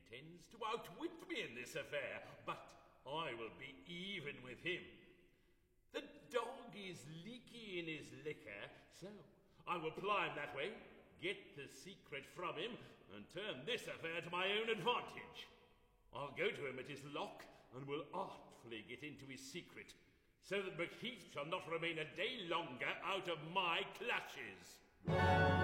intends to outwit me in this affair, but I will be even with him. The dog is leaky in his liquor, so I will ply him that way, get the secret from him, and turn this affair to my own advantage. I'll go to him at his lock, and will artfully get into his secret, so that Macheath shall not remain a day longer out of my clutches.